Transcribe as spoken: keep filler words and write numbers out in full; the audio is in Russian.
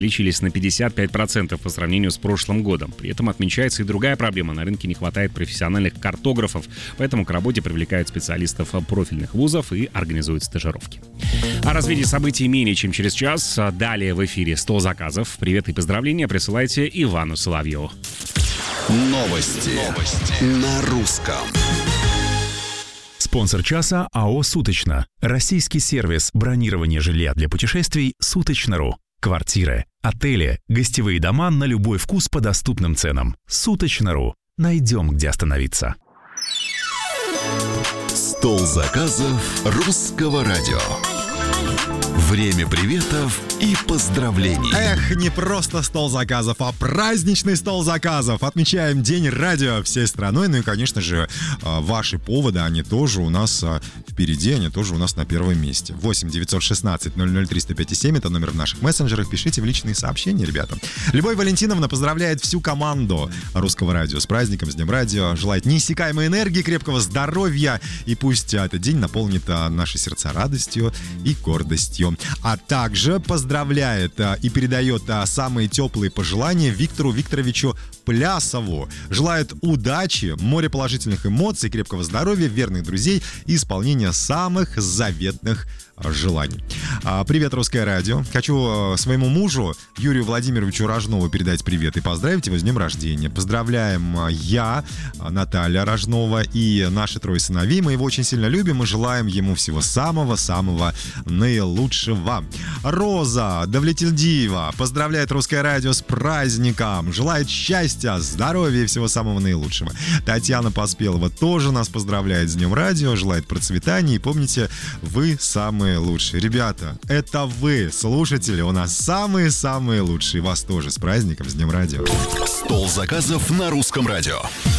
увеличились на пятьдесят пять процентов по сравнению с прошлым годом. При этом отмечается и другая проблема. На рынке не хватает профессиональных картографов, поэтому к работе привлекают специалистов профильных вузов и организуют стажировки. О развитии событий менее чем через час. Далее в эфире сто заказов. Привет и поздравления присылайте Ивану Соловьеву. Новости. Новости. На русском. Спонсор часа АО «Суточно». Российский сервис бронирования жилья для путешествий «Суточно.ру». Квартиры, отели, гостевые дома на любой вкус по доступным ценам. «Суточно.ру». Найдем, где остановиться. Стол заказов русского радио. Время приветов и поздравлений. Эх, не просто стол заказов, а праздничный стол заказов. Отмечаем День радио всей страной. Ну и, конечно же, ваши поводы, они тоже у нас впереди, они тоже у нас на первом месте. восемь девятьсот шестнадцать ноль ноль триста пять семь, это номер в наших мессенджерах. Пишите в личные сообщения, ребята. Любовь Валентиновна поздравляет всю команду русского радио с праздником, с Днем радио. Желает неиссякаемой энергии, крепкого здоровья. И пусть этот день наполнит наши сердца радостью и гордостью. А также поздравляет и передает самые теплые пожелания Виктору Викторовичу Плясову. Желает удачи, море положительных эмоций, крепкого здоровья, верных друзей и исполнения самых заветных желаний. Привет, Русское радио. Хочу своему мужу Юрию Владимировичу Рожнову передать привет и поздравить его с днем рождения. Поздравляем я, Наталья Рожнова и наши трое сыновей. Мы его очень сильно любим и желаем ему всего самого-самого наилучшего. Роза Давлетильдиева поздравляет Русское радио с праздником. Желает счастья, здоровья и всего самого наилучшего. Татьяна Поспелова тоже нас поздравляет с днем радио, желает процветания. И помните, вы самые лучшие. Ребята, это вы, слушатели, у нас самые-самые лучшие. Вас тоже с праздником, с Днем радио. Стол заказов на русском радио.